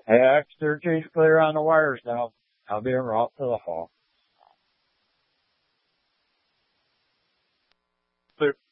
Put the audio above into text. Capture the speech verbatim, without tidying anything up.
X thirteen's clear on the wires now. I'll be en route to the hall. Clear.